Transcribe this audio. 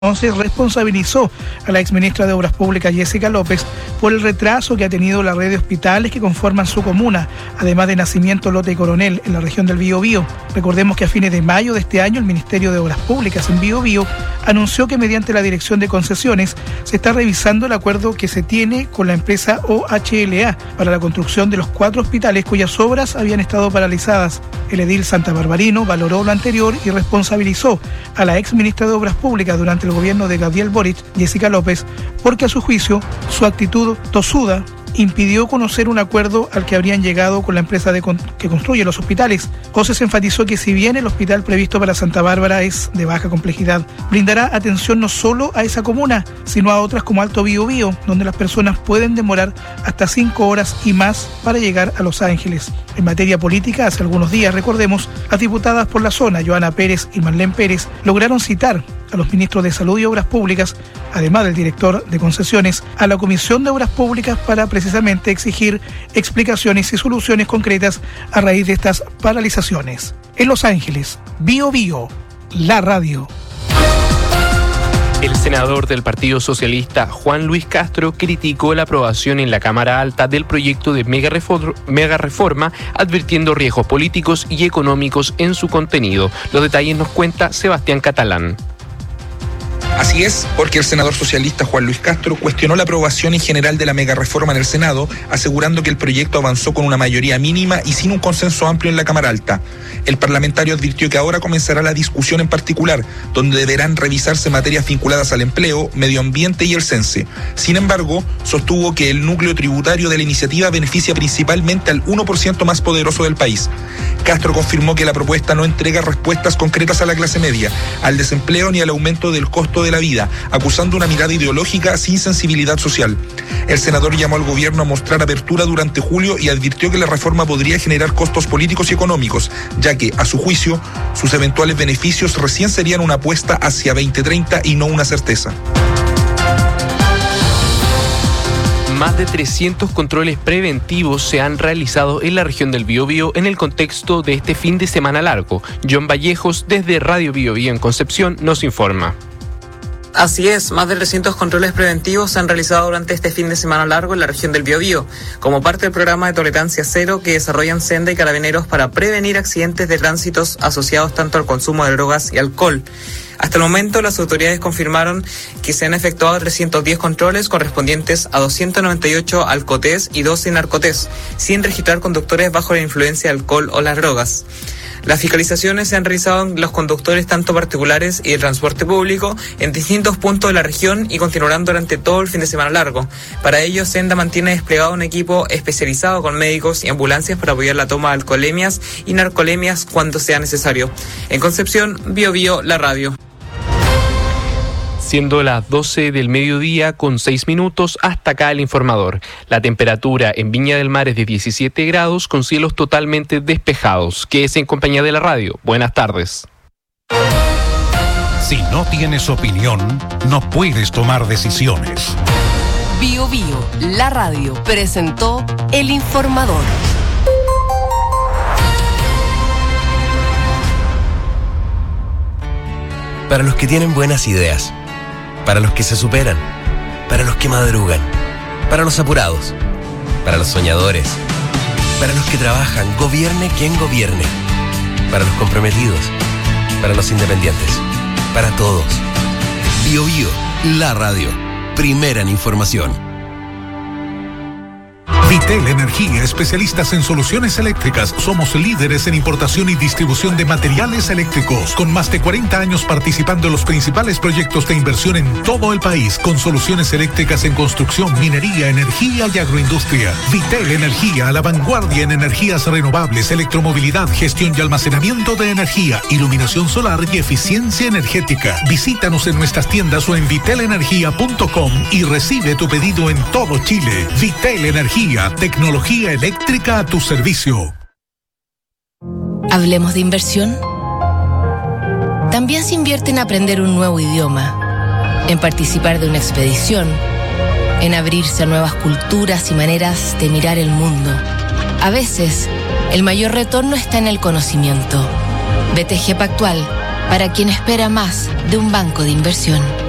Entonces responsabilizó a la exministra de Obras Públicas Jessica López por el retraso que ha tenido la red de hospitales que conforman su comuna, además de Nacimiento, Lota y Coronel en la región del Biobío. Recordemos que a fines de mayo de este año el Ministerio de Obras Públicas en Biobío anunció que mediante la Dirección de Concesiones se está revisando el acuerdo que se tiene con la empresa OHLA para la construcción de los 4 hospitales cuyas obras habían estado paralizadas. El edil Santa Barbarino valoró lo anterior y responsabilizó a la exministra de Obras Públicas durante el gobierno de Gabriel Boric, Jessica López, porque a su juicio su actitud tosuda impidió conocer un acuerdo al que habrían llegado con la empresa que construye los hospitales. José enfatizó que si bien el hospital previsto para Santa Bárbara es de baja complejidad, brindará atención no solo a esa comuna, sino a otras como Alto Biobío, donde las personas pueden demorar hasta 5 horas y más para llegar a Los Ángeles. En materia política, hace algunos días, recordemos, las diputadas por la zona, Joana Pérez y Marlene Pérez, lograron citar a los ministros de Salud y Obras Públicas, además del director de Concesiones, a la Comisión de Obras Públicas para precisamente exigir explicaciones y soluciones concretas a raíz de estas paralizaciones. En Los Ángeles, Biobío, la radio. El senador del Partido Socialista, Juan Luis Castro, criticó la aprobación en la Cámara Alta del proyecto de mega reforma, advirtiendo riesgos políticos y económicos en su contenido. Los detalles nos cuenta Sebastián Catalán. Así es, porque el senador socialista Juan Luis Castro cuestionó la aprobación en general de la megareforma en el Senado, asegurando que el proyecto avanzó con una mayoría mínima y sin un consenso amplio en la Cámara Alta. El parlamentario advirtió que ahora comenzará la discusión en particular, donde deberán revisarse materias vinculadas al empleo, medio ambiente y el CENSE. Sin embargo, sostuvo que el núcleo tributario de la iniciativa beneficia principalmente al 1% más poderoso del país. Castro confirmó que la propuesta no entrega respuestas concretas a la clase media, al desempleo ni al aumento del costo de la vida, acusando una mirada ideológica sin sensibilidad social. El senador llamó al gobierno a mostrar apertura durante julio y advirtió que la reforma podría generar costos políticos y económicos, ya que, a su juicio, sus eventuales beneficios recién serían una apuesta hacia 2030 y no una certeza. Más de 300 controles preventivos se han realizado en la región del Biobío en el contexto de este fin de semana largo. John Vallejos, desde Radio Biobío en Concepción, nos informa. Así es, más de 300 controles preventivos se han realizado durante este fin de semana largo en la región del Biobío, como parte del programa de tolerancia cero que desarrollan Senda y Carabineros para prevenir accidentes de tránsitos asociados tanto al consumo de drogas y alcohol. Hasta el momento, las autoridades confirmaron que se han efectuado 310 controles correspondientes a 298 alcotés y 12 narcotés, sin registrar conductores bajo la influencia de alcohol o las drogas. Las fiscalizaciones se han realizado en los conductores tanto particulares y de transporte público en distintos puntos de la región y continuarán durante todo el fin de semana largo. Para ello, Senda mantiene desplegado un equipo especializado con médicos y ambulancias para apoyar la toma de alcoholemias y narcolemias cuando sea necesario. En Concepción, Biobío, la radio. Siendo las 12 del mediodía con 6 minutos, hasta acá el informador. La temperatura en Viña del Mar es de 17 grados con cielos totalmente despejados. Quédese en compañía de la radio. Buenas tardes. Si no tienes opinión, no puedes tomar decisiones. Biobío, la radio, presentó el informador. Para los que tienen buenas ideas, para los que se superan, para los que madrugan, para los apurados, para los soñadores, para los que trabajan, gobierne quien gobierne, para los comprometidos, para los independientes, para todos. Biobío, la radio, primera en información. Vitel Energía, especialistas en soluciones eléctricas. Somos líderes en importación y distribución de materiales eléctricos, con más de 40 años participando en los principales proyectos de inversión en todo el país, con soluciones eléctricas en construcción, minería, energía y agroindustria. Vitel Energía, a la vanguardia en energías renovables, electromovilidad, gestión y almacenamiento de energía, iluminación solar y eficiencia energética. Visítanos en nuestras tiendas o en vitelenergia.com y recibe tu pedido en todo Chile. Vitel Energía, tecnología eléctrica a tu servicio. Hablemos de inversión. También se invierte en aprender un nuevo idioma, en participar de una expedición, en abrirse a nuevas culturas y maneras de mirar el mundo. A veces, el mayor retorno está en el conocimiento. BTG Pactual, para quien espera más de un banco de inversión.